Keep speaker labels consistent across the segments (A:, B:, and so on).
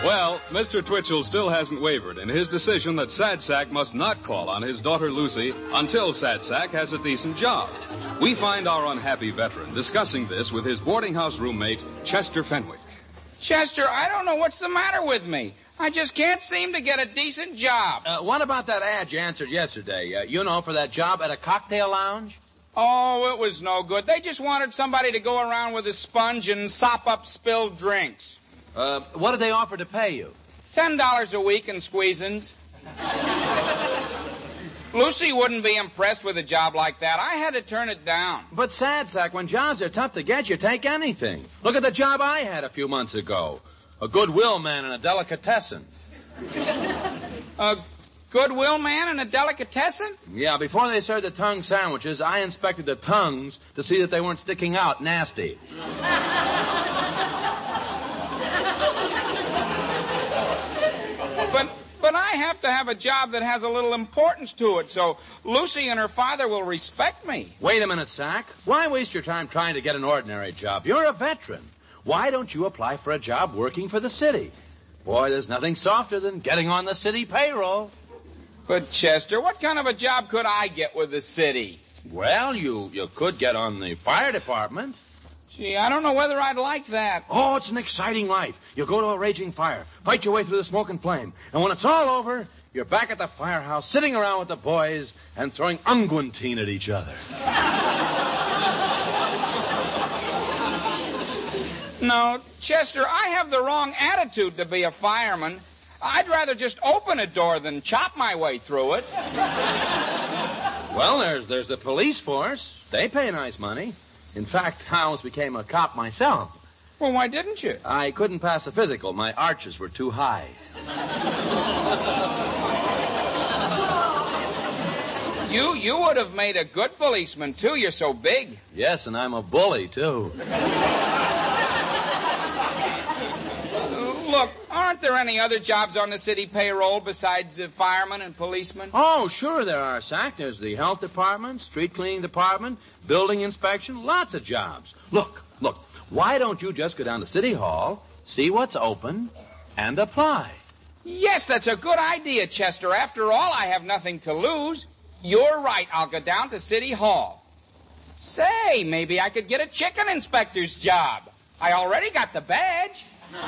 A: Well, Mr. Twitchell still hasn't wavered in his decision that Sadsack must not call on his daughter Lucy until Sadsack has a decent job. We find our unhappy veteran discussing this with his boarding house roommate, Chester Fenwick.
B: Chester, I don't know what's the matter with me. I just can't seem to get a decent job.
C: What about that ad you answered yesterday? For that job at a cocktail lounge?
B: Oh, it was no good. They just wanted somebody to go around with a sponge and sop up spilled drinks.
C: What did they offer to pay you?
B: $10 a week in squeezins. Lucy wouldn't be impressed with a job like that. I had to turn it down.
C: But, Sadsack, when jobs are tough to get, you take anything. Look at the job I had a few months ago. A Goodwill man in a delicatessen.
B: A Goodwill man in a delicatessen?
C: Yeah, before they served the tongue sandwiches, I inspected the tongues to see that they weren't sticking out nasty.
B: But I have to have a job that has a little importance to it, so Lucy and her father will respect me.
C: Wait a minute, Sack. Why waste your time trying to get an ordinary job? You're a veteran. Why don't you apply for a job working for the city? Boy, there's nothing softer than getting on the city payroll.
B: But, Chester, what kind of a job could I get with the city?
C: Well, you could get on the fire department.
B: Gee, I don't know whether I'd like that.
C: Oh, it's an exciting life. You go to a raging fire, fight your way through the smoke and flame, and when it's all over, you're back at the firehouse, sitting around with the boys and throwing unguentine at each other.
B: No, Chester, I have the wrong attitude to be a fireman. I'd rather just open a door than chop my way through it.
C: Well, there's the police force. They pay nice money. In fact, I almost became a cop myself.
B: Well, why didn't you?
C: I couldn't pass the physical. My arches were too high.
B: You would have made a good policeman, too. You're so big.
C: Yes, and I'm a bully, too.
B: Look, aren't there any other jobs on the city payroll besides firemen and policemen?
C: Oh, sure there are, Sack. There's the health department, street cleaning department, building inspection, lots of jobs. Look, why don't you just go down to City Hall, see what's open, and apply?
B: Yes, that's a good idea, Chester. After all, I have nothing to lose. You're right. I'll go down to City Hall. Say, maybe I could get a chicken inspector's job. I already got the badge.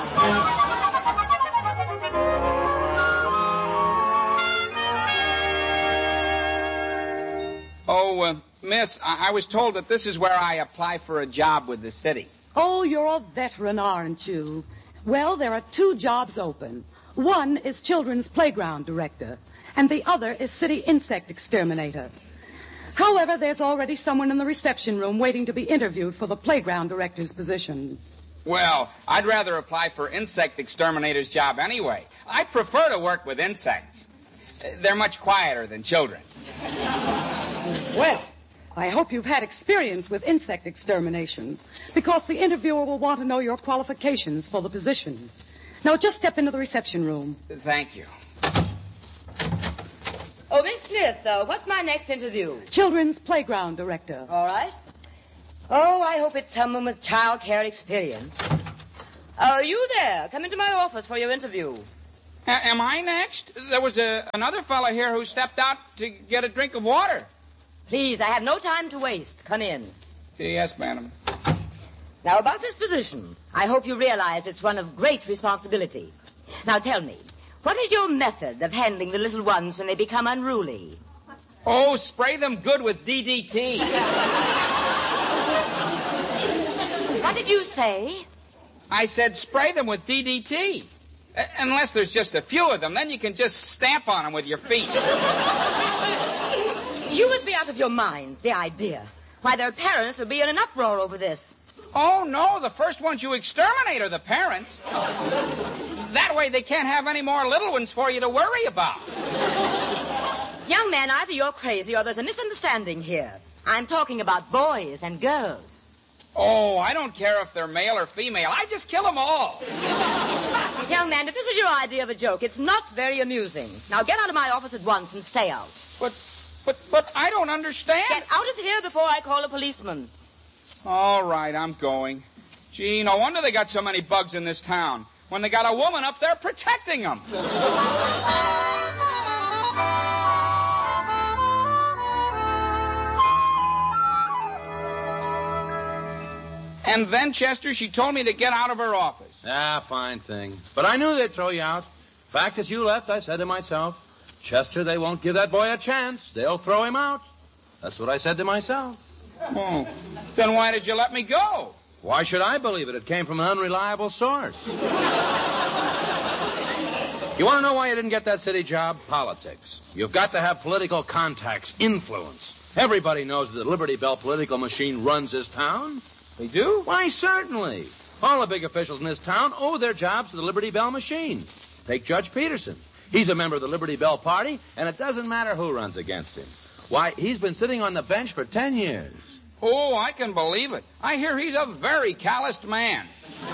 B: Oh, miss, I was told that this is where I apply for a job with the city.
D: Oh, you're a veteran, aren't you? Well, there are 2 jobs open. One is children's playground director, and the other is city insect exterminator. However, there's already someone in the reception room waiting to be interviewed for the playground director's position.
B: Well, I'd rather apply for insect exterminator's job anyway. I prefer to work with insects. They're much quieter than children.
D: Well, I hope you've had experience with insect extermination, because the interviewer will want to know your qualifications for the position. Now, just step into the reception room.
B: Thank you.
E: Oh, Miss Smith, what's my next interview?
D: Children's playground director.
E: All right. Oh, I hope it's someone with child care experience. Oh, you there. Come into my office for your interview.
B: Am I next? There was another fellow here who stepped out to get a drink of water.
E: Please, I have no time to waste. Come in.
B: Yes, madam.
E: Now, about this position, I hope you realize it's one of great responsibility. Now, tell me, what is your method of handling the little ones when they become unruly?
B: Oh, spray them good with DDT.
E: What did you say?
B: I said spray them with DDT. Unless there's just a few of them, then you can just stamp on them with your feet.
E: You must be out of your mind, the idea. Why, their parents would be in an uproar over this.
B: Oh, no, the first ones you exterminate are the parents. That way they can't have any more little ones for you to worry about.
E: Young man, either you're crazy or there's a misunderstanding here. I'm talking about boys and girls.
B: Oh, I don't care if they're male or female. I just kill them all.
E: Young man, if this is your idea of a joke, it's not very amusing. Now get out of my office at once and stay out.
B: But I don't understand.
E: Get out of here before I call a policeman.
B: All right, I'm going. Gee, no wonder they got so many bugs in this town. when they got a woman up there protecting them. And then, Chester, she told me to get out of her office.
C: Ah, fine thing. But I knew they'd throw you out. In fact, as you left, I said to myself, Chester, they won't give that boy a chance. They'll throw him out. That's what I said to myself.
B: Oh, then why did you let me go?
C: Why should I believe it? It came from an unreliable source. You want to know why you didn't get that city job? Politics. You've got to have political contacts, influence. Everybody knows that the Liberty Bell political machine runs this town.
B: They do?
C: Why, certainly. All the big officials in this town owe their jobs to the Liberty Bell machine. Take Judge Peterson. He's a member of the Liberty Bell Party, and it doesn't matter who runs against him. Why, he's been sitting on the bench for 10 years.
B: Oh, I can believe it. I hear he's a very calloused man.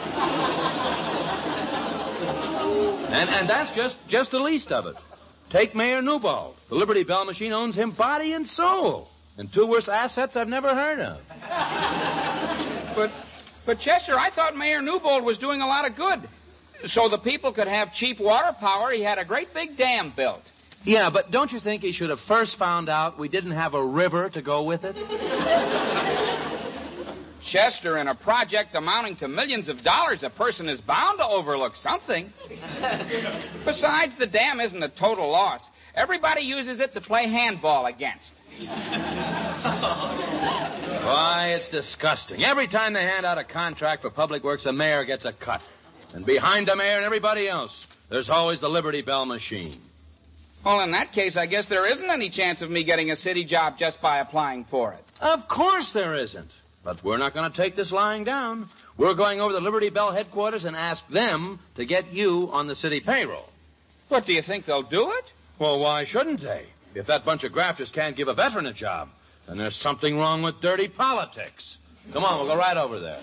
C: And that's just the least of it. Take Mayor Newbold. The Liberty Bell machine owns him body and soul. And two worse assets I've never heard of.
B: But Chester, I thought Mayor Newbold was doing a lot of good. So the people could have cheap water power, he had a great big dam built.
C: Yeah, but don't you think he should have first found out we didn't have a river to go with it?
B: Chester, in a project amounting to millions of dollars, a person is bound to overlook something. Besides, the dam isn't a total loss. Everybody uses it to play handball against.
C: Why, it's disgusting. Every time they hand out a contract for public works, the mayor gets a cut. And behind the mayor and everybody else, there's always the Liberty Bell machine.
B: Well, in that case, I guess there isn't any chance of me getting a city job just by applying for it.
C: Of course there isn't. But we're not going to take this lying down. We're going over to the Liberty Bell headquarters and ask them to get you on the city payroll.
B: But do you think they'll do it?
C: Well, why shouldn't they? If that bunch of grafters can't give a veteran a job, then there's something wrong with dirty politics. Come on, we'll go right over there.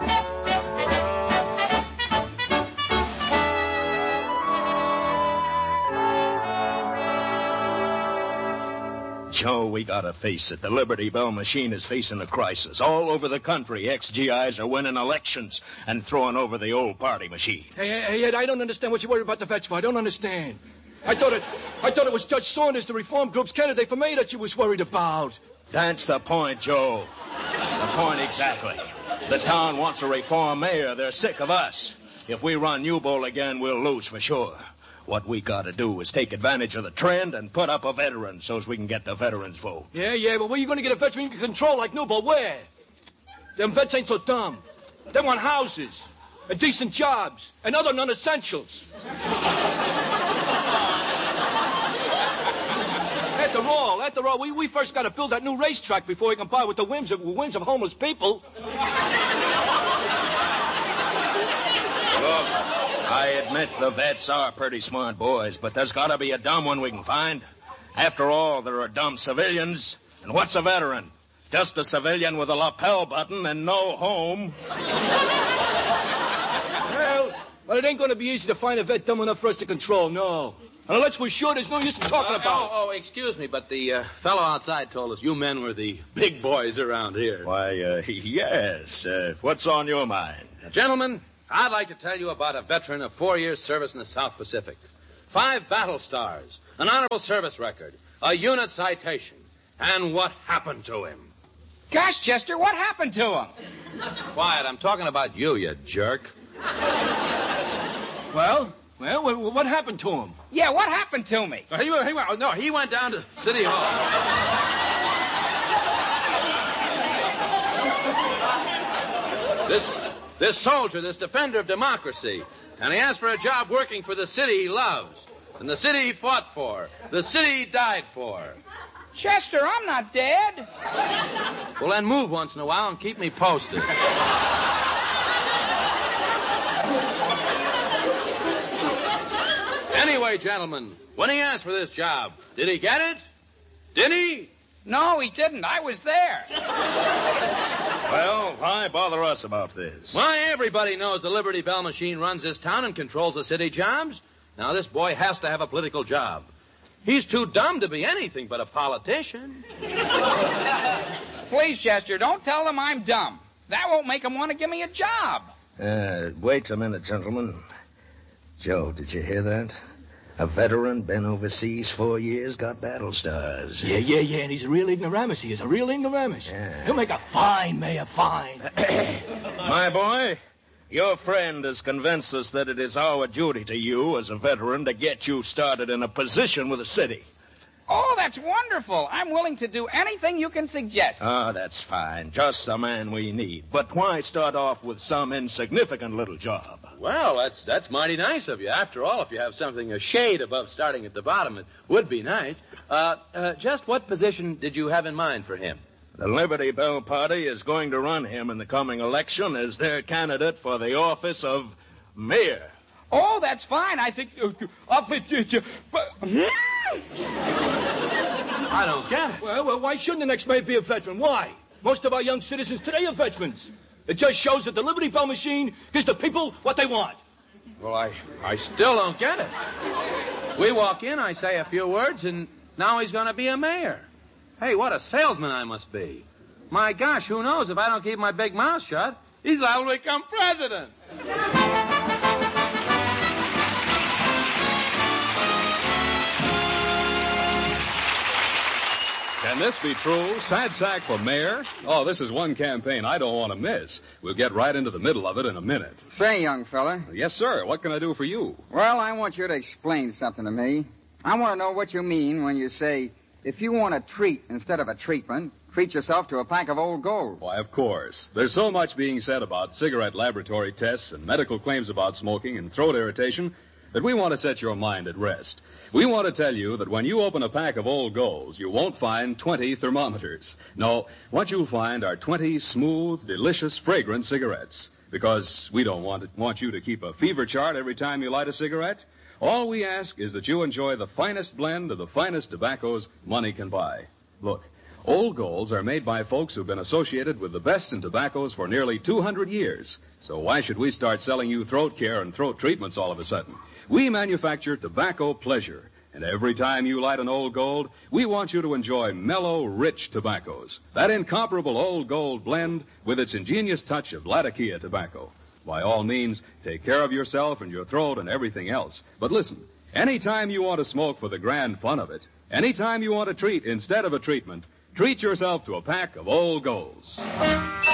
F: Joe, we gotta face it. The Liberty Bell machine is facing a crisis. All over the country, ex-GIs are winning elections and throwing over the old party machine.
G: Hey, Ed, I don't understand what you worry about the vets for. I don't understand. I thought it was Judge Saunders, the Reform Group's candidate for mayor, that you was worried about.
F: That's the point, Joe. The point exactly. The town wants a reform mayor. They're sick of us. If we run Newbold again, we'll lose for sure. What we gotta do is take advantage of the trend and put up a veteran so's we can get the veterans' vote.
G: Yeah, but where you gonna get a veteran you can control like Newbold? Where? Them vets ain't so dumb. They want houses and decent jobs and other non-essentials. After all, we first gotta build that new racetrack before we can buy with the whims of homeless people.
F: Look, I admit the vets are pretty smart boys, but there's got to be a dumb one we can find. After all, there are dumb civilians. And what's a veteran? Just a civilian with a lapel button and no home.
G: Well, it ain't going to be easy to find a vet dumb enough for us to control, no. And unless we're sure, there's no use in talking about it.
C: Oh, excuse me, but the fellow outside told us you men were the big boys around here.
F: Why, yes. What's on your mind?
C: Now, gentlemen, I'd like to tell you about a veteran of 4 years' service in the South Pacific. 5 battle stars, an honorable service record, a unit citation. And what happened to him?
B: Gosh, Chester, what happened to him?
C: Quiet, I'm talking about you, you jerk.
G: Well, what happened to him?
B: Yeah, what happened to me?
C: He went down to City Hall. This soldier, this defender of democracy, and he asked for a job working for the city he loves, and the city he fought for, the city he died for.
B: Chester, I'm not dead.
C: Well, then move once in a while and keep me posted. Anyway, gentlemen, when he asked for this job, did he get it? Did he?
B: No, he didn't. I was there.
F: Well, why bother us about this?
C: Why, everybody knows the Liberty Bell machine runs this town and controls the city jobs. Now, this boy has to have a political job. He's too dumb to be anything but a politician.
B: Please, Chester, don't tell them I'm dumb. That won't make them want to give me a job.
F: Wait a minute, gentlemen. Joe, did you hear that? A veteran, been overseas 4 years, got battle stars.
G: Yeah, and he's a real ignoramus. He is a real ignoramus.
F: Yeah.
G: He'll make a fine mayor, fine.
F: My boy, your friend has convinced us that it is our duty to you as a veteran to get you started in a position with the city.
B: Oh, that's wonderful. I'm willing to do anything you can suggest.
F: Oh, that's fine. Just the man we need. But why start off with some insignificant little job?
C: Well, that's mighty nice of you. After all, if you have something a shade above starting at the bottom, it would be nice. Just what position did you have in mind for him?
F: The Liberty Bell Party is going to run him in the coming election as their candidate for the office of mayor.
B: Oh, that's fine. I think...
C: I don't get it.
G: Well, why shouldn't the next mayor be a veteran? Why? Most of our young citizens today are veterans. It just shows that the Liberty Bell machine gives the people what they want.
C: Well, I still don't get it. We walk in, I say a few words, and now he's going to be a mayor. Hey, what a salesman I must be. My gosh, who knows? If I don't keep my big mouth shut, he's liable to become president.
A: Can this be true? Sad sack for mayor? Oh, this is one campaign I don't want to miss. We'll get right into the middle of it in a minute.
H: Say, young fella.
A: Yes, sir. What can I do for you?
H: Well, I want you to explain something to me. I want to know what you mean when you say, if you want a treat instead of a treatment, treat yourself to a pack of Old Gold.
A: Why, of course. There's so much being said about cigarette laboratory tests and medical claims about smoking and throat irritation that we want to set your mind at rest. We want to tell you that when you open a pack of Old Golds, you won't find 20 thermometers. No, what you'll find are 20 smooth, delicious, fragrant cigarettes. Because we don't want you to keep a fever chart every time you light a cigarette. All we ask is that you enjoy the finest blend of the finest tobaccos money can buy. Look, Old Golds are made by folks who've been associated with the best in tobaccos for nearly 200 years. So why should we start selling you throat care and throat treatments all of a sudden? We manufacture tobacco pleasure. And every time you light an Old Gold, we want you to enjoy mellow, rich tobaccos. That incomparable Old Gold blend with its ingenious touch of Latakia tobacco. By all means, take care of yourself and your throat and everything else. But listen, anytime you want to smoke for the grand fun of it, anytime you want a treat instead of a treatment, treat yourself to a pack of Old Golds.